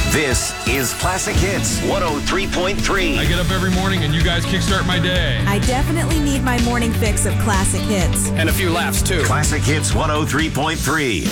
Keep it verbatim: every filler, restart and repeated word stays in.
This is Classic Hits one oh three point three. I get up every morning and you guys kickstart my day. I definitely need my morning fix of classic hits. And a few laughs, too. Classic Hits one oh three point three.